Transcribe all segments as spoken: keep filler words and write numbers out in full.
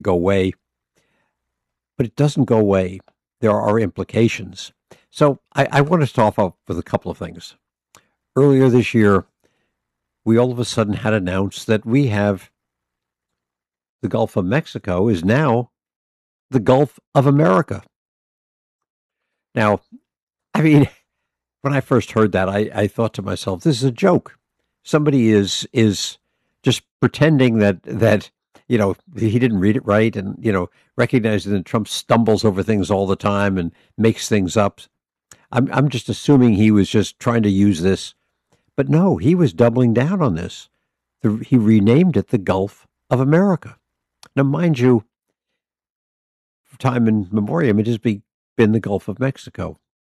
go away, but it doesn't go away. There are implications. So I, I want to start off with a couple of things. Earlier this year, we all of a sudden had announced that we have the Gulf of Mexico is now the Gulf of America. Now, I mean, when I first heard that, I, I thought to myself, this is a joke. Somebody is is just pretending that that you know he didn't read it right, and you know recognizing that Trump stumbles over things all the time and makes things up. I'm I'm just assuming he was just trying to use this, but no, he was doubling down on this. The, he renamed it the Gulf of America. Now, mind you, for time in memoriam, it has be, been the Gulf of Mexico.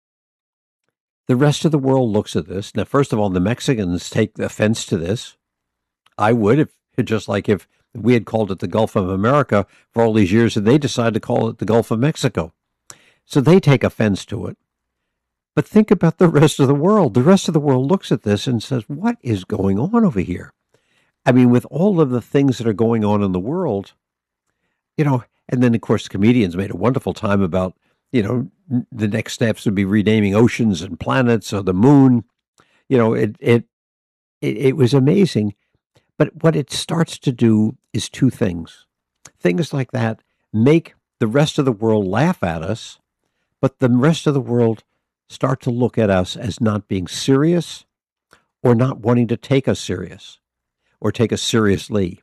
The rest of the world looks at this. Now, first of all, the Mexicans take offense to this. I would, if just like if we had called it the Gulf of America for all these years and they decided to call it the Gulf of Mexico. So they take offense to it. But think about the rest of the world. The rest of the world looks at this and says, what is going on over here? I mean, with all of the things that are going on in the world, you know, and then, of course, the comedians made a wonderful time about, you know, the next steps would be renaming oceans and planets or the moon. You know, it, it, it, it was amazing. But what it starts to do is two things. Things like that make the rest of the world laugh at us, but the rest of the world start to look at us as not being serious or not wanting to take us serious or take us seriously.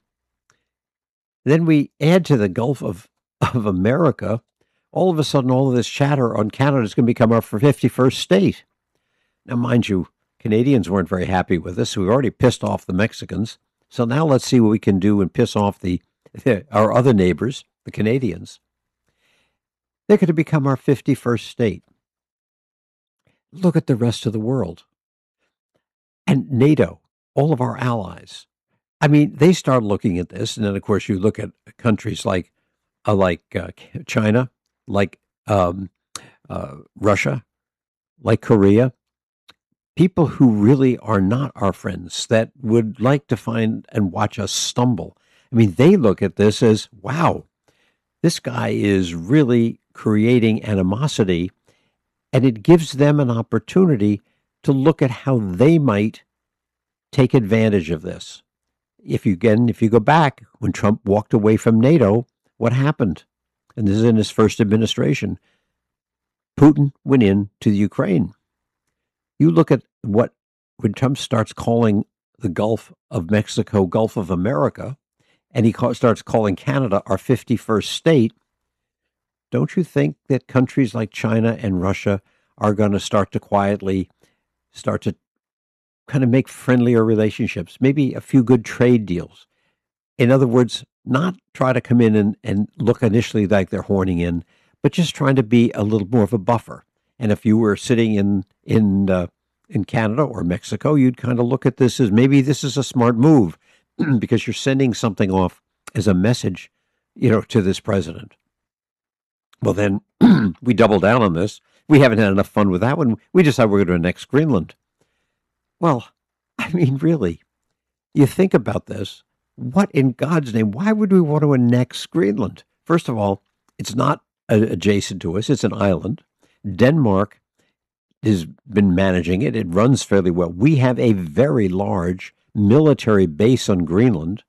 Then we add to the Gulf of, of America, all of a sudden, all of this chatter on Canada is going to become our fifty-first state. Now, mind you, Canadians weren't very happy with this. We've already pissed off the Mexicans. So now let's see what we can do and piss off the our other neighbors, the Canadians. They're going to become our fifty-first state. Look at the rest of the world. And NATO, all of our allies. I mean, they start looking at this. And then, of course, you look at countries like, uh, like uh, China, like um, uh, Russia, like Korea, people who really are not our friends that would like to find and watch us stumble. I mean, they look at this as, wow, this guy is really creating animosity, and it gives them an opportunity to look at how they might take advantage of this. If you again, if you go back, when Trump walked away from NATO, what happened? And this is in his first administration. Putin went in to the Ukraine. You look at what, when Trump starts calling the Gulf of Mexico, Gulf of America, and he call, starts calling Canada our fifty-first state, don't you think that countries like China and Russia are going to start to quietly start to kind of make friendlier relationships, maybe a few good trade deals? In other words, not try to come in and, and look initially like they're horning in, but just trying to be a little more of a buffer. And if you were sitting in in uh, in Canada or Mexico, you'd kind of look at this as maybe this is a smart move because you're sending something off as a message, you know, to this president. Well, then we double down on this. We haven't had enough fun with that one. We decided we're going to annex Greenland. Well, I mean, really, you think about this. What in God's name? Why would we want to annex Greenland? First of all, it's not adjacent to us. It's an island. Denmark has been managing it. It runs fairly well. We have a very large military base on Greenland.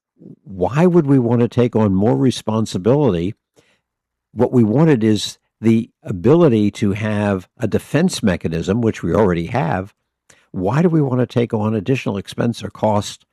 Why would we want to take on more responsibility? What we wanted is the ability to have a defense mechanism, which we already have. Why do we want to take on additional expense or cost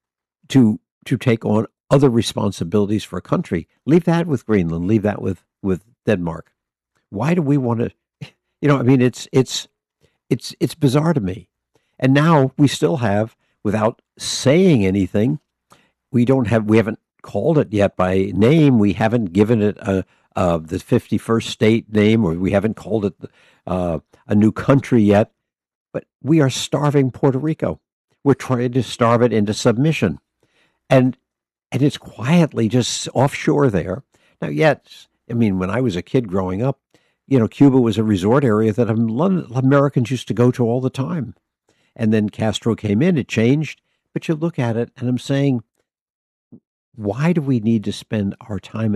to to take on other responsibilities for a country? Leave that with Greenland. Leave that with, with Denmark. Why do we want to, you know, I mean, it's, it's, it's, it's bizarre to me. And now we still have, without saying anything, we don't have, we haven't called it yet by name. We haven't given it a, uh, the fifty-first state name, or we haven't called it uh, a new country yet, but we are starving Puerto Rico. We're trying to starve it into submission. And, and it's quietly just offshore there. Now, yet, I mean, when I was a kid growing up, you know, Cuba was a resort area that Americans used to go to all the time. And then Castro came in, it changed. But you look at it, and I'm saying, why do we need to spend our time